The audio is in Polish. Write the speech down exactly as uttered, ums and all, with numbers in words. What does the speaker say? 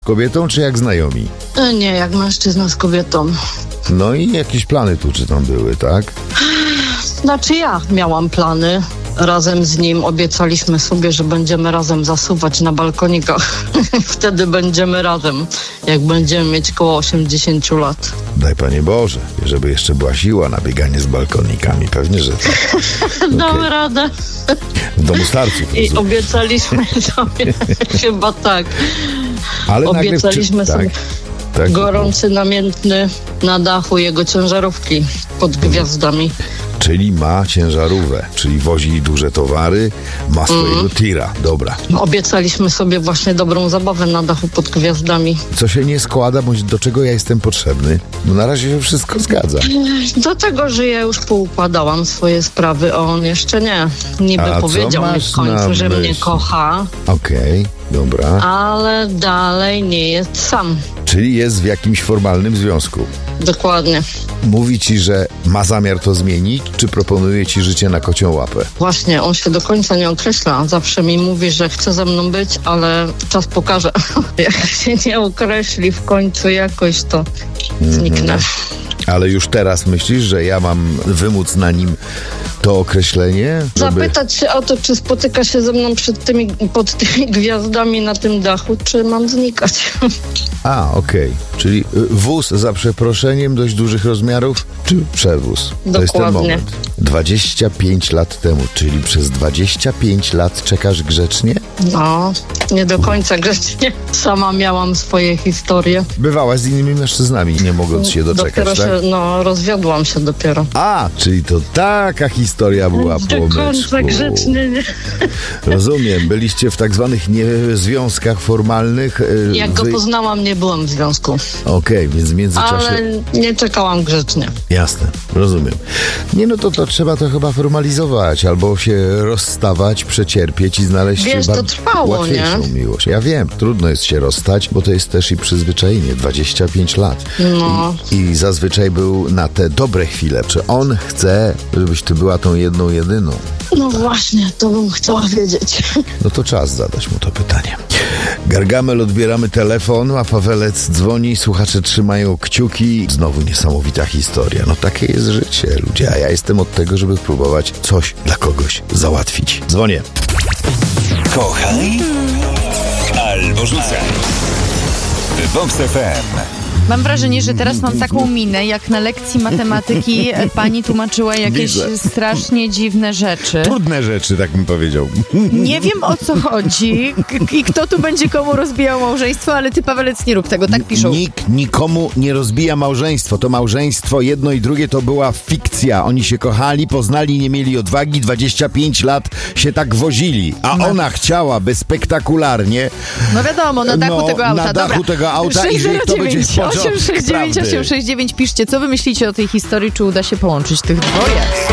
kobietą, czy jak znajomi? E, Nie, jak mężczyzna z kobietą. No i jakieś plany tu czy tam były, tak? Znaczy ja miałam plany. Razem z nim obiecaliśmy sobie, że będziemy razem zasuwać na balkonikach. Wtedy będziemy razem, jak będziemy mieć koło osiemdziesiąt lat. Daj Panie Boże, żeby jeszcze była siła na bieganie z balkonikami. Pewnie, że tak. Damy Okay. radę. W domu starców. I rozumiem. obiecaliśmy sobie, chyba tak, Ale nagle w czy- obiecaliśmy tak, sobie tak. gorący, namiętny na dachu jego ciężarówki pod gwiazdami. Czyli ma ciężarówkę, czyli wozi duże towary, ma swojego Mm. tira. Dobra. Obiecaliśmy sobie właśnie dobrą zabawę na dachu pod gwiazdami. Co się nie składa, bądź do czego ja jestem potrzebny? No na razie się wszystko zgadza. Do tego, że ja już poukładałam swoje sprawy, a on jeszcze nie. Niby A co powiedział mi masz w końcu, na że mnie myśli? kocha, Okej, dobra. ale dalej nie jest sam. Czyli jest w jakimś formalnym związku. Dokładnie. Mówi ci, że ma zamiar to zmienić, czy proponuje ci życie na kocią łapę? Właśnie, on się do końca nie określa. Zawsze mi mówi, że chce ze mną być, ale czas pokaże. Jak się nie określi w końcu jakoś, to zniknę. Ale już teraz myślisz, że ja mam wymóc na nim to określenie? Żeby... Zapytać się o to, czy spotyka się ze mną przed tymi, pod tymi gwiazdami na tym dachu, czy mam znikać. A, okej. Czyli y, wóz za przeproszeniem dość dużych rozmiarów, czy przewóz? To jest ten Dokładnie. moment. dwadzieścia pięć lat temu, czyli przez dwadzieścia pięć lat czekasz grzecznie? No, nie do końca grzecznie. Sama miałam swoje historie. Bywałaś z innymi mężczyznami, nie mogąc się doczekać, Dopiero tak? się, no, rozwiodłam się dopiero. A, czyli to taka historia była, Do płomyczku. końca grzecznie, nie. Rozumiem, byliście w tak zwanych nie związkach formalnych. y, Jak go wy- poznałam, nie byłam w związku. Okej, więc w międzyczasie... Ale nie czekałam grzecznie. Jasne, rozumiem. Nie, no to, to trzeba to chyba formalizować, albo się rozstawać, przecierpieć i znaleźć Wiesz, bar- to trwało, łatwiejszą nie? miłość. Ja wiem, trudno jest się rozstać, bo to jest też i przyzwyczajenie, dwadzieścia pięć lat. No. I, I zazwyczaj był na te dobre chwile. Czy on chce, żebyś ty była tą jedną, jedyną? No właśnie, to bym chciała wiedzieć. No to czas zadać mu to pytanie. Gargamel, odbieramy telefon, a Pawelec dzwoni, słuchacze trzymają kciuki. Znowu niesamowita historia. No takie jest życie, ludzie, a ja jestem od tego, żeby próbować coś dla kogoś załatwić. Dzwonię. Kochaj albo rzucaj. Vox F M. Mam wrażenie, że teraz mam taką minę, jak na lekcji matematyki pani tłumaczyła jakieś Widzę. strasznie dziwne rzeczy. Trudne rzeczy, tak bym powiedział. Nie wiem, o co chodzi k- i kto tu będzie komu rozbijał małżeństwo, ale ty, Pawelec, nie rób tego, tak piszą. Nikt nikomu nie rozbija małżeństwo. To małżeństwo, jedno i drugie, to była fikcja. Oni się kochali, poznali, nie mieli odwagi, dwadzieścia pięć lat się tak wozili. A ona chciałaby spektakularnie No wiadomo, na dachu no, tego auta. na dachu Dobra. tego auta i że to będzie w porządku, osiem sześć dziewięć prawdy. osiem sześć dziewięć piszcie, co wy myślicie o tej historii, czy uda się połączyć tych dwoje?